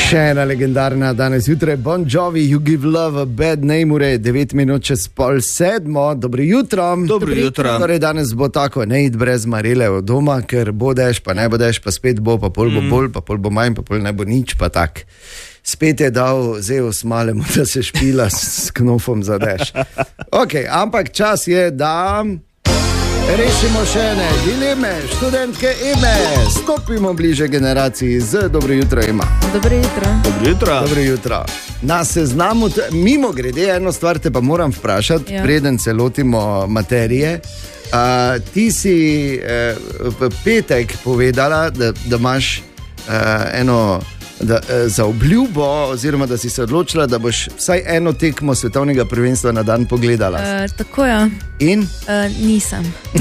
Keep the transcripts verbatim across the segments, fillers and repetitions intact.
Še ena legendarna danes jutraj, Bon Jovi, You Give Love a Bad Name, ure devet minut čez pol sedmo, dobro jutro. Dobro jutro. Torej danes bo tako, ne id brez Marele od doma, ker bo dež, pa ne bo dež, pa spet bo, pa pol bo mm. bolj, pa pol bo manj, pa pol ne bo nič, pa tak. Spet je dal Zeus malemu, da se špila s, s knofom za dež. Ok, ampak čas je, da rešimo še ene dileme, študentke Eme. Stopimo bliže generaciji z dobro jutro, Ema. Dobro jutro. Dobro jutro. Dobro jutro. Na seznamu, t- mimo grede, eno stvar te pa moram vprašati, Ja. preden se lotimo materije. Uh, ti si uh, v petek povedala, da, da imaš uh, eno da, uh, za obljubo, oziroma da si se odločila, da boš vsaj eno tekmo svetovnega prvenstva na dan pogledala. Uh, tako je, In? uh, nisem.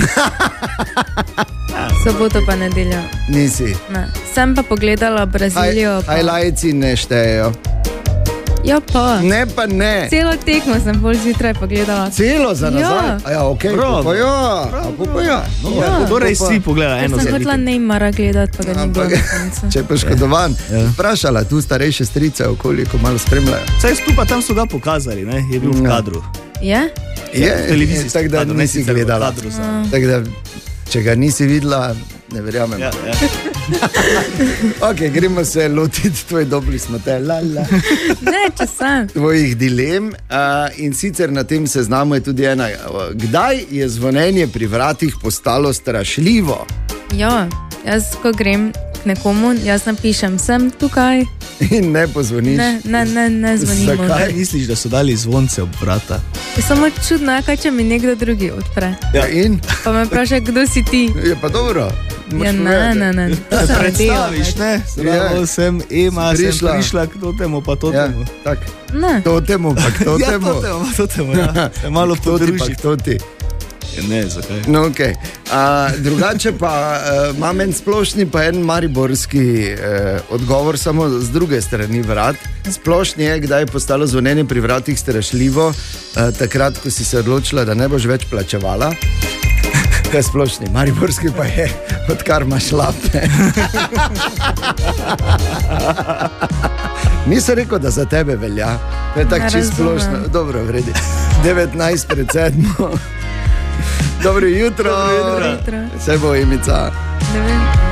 Soboto pa nedeljo. Nisi. Ne. Sem pa pogledala Brazilijo. Aj, aj lajci ne štejejo. Ja, pa. Ne pa ne. Celo tekmo sem bolj zjutraj pogledala. Celo za nazaj? Ja. A ja, ok, Prav. pa ja, a pa ja. No, Ja. ja, Torej pa- si pogleda Ker eno sem za hotela Neymara gledati, pa ga ni bilo Ampak, na koncu. če je poškodovan, Ja. vprašala tu starejše strice, koliko malo spremljajo. Saj tu pa tam so ga pokazali, ne? Je bil v Ja. kadru. Je? Je, televizijski tako da kadru, ne nisi sicer v gledala. kadru za- A. Tako da, če ga nisi videla, ne verjamem. Ja, ja. Ok, gremo se lotiti tvoj dobri smo te, la, la, Ne, če sem. tvojih dilem. Uh, in sicer na tem seznamu je tudi ena. uh, Kdaj je zvonjenje pri vratih postalo strašljivo? Ja, jaz ko grem k nekomu, jaz napišem, sem tukaj. In ne pozvoniš. Ne, ne, ne, ne zvonimo. Zakaj? Kaj misliš, da so dali zvonce ob vrata? Je samo čudno, je, kaj če mi nekdo drugi odpre. Ja, in? Pa me vpraša, kdo si ti. Je pa dobro. Moraš Ja, ne, povedati. ne, ne. To sem Predstaviš, nadela. ne? Zdravo, Ja. sem Ema, Si sem prišla. prišla k totemu, pa Ja, totemu. tak. Ne. To temu, pa to Ja, temu. totemu, pa totemu, ja. Se malo To ti, pa podruži. to ti. Ne, zakaj? No, okay. uh, drugače pa uh, imam en splošni, pa en mariborski uh, odgovor, samo z druge strani vrat. Splošni je, kdaj je postalo zvonjenje pri vratih strašljivo, uh, takrat, ko si se odločila, da ne boš več plačevala. To je splošni, mariborski pa je, odkar imaš lape. Nisem rekel, da za tebe velja, to je tako Ne čisto razumem. splošno. Dobro, vredi. devetnajst pred sedmo. Dobro jutro. Dobro jutro. Jutro. Se bo imica. Ne vem.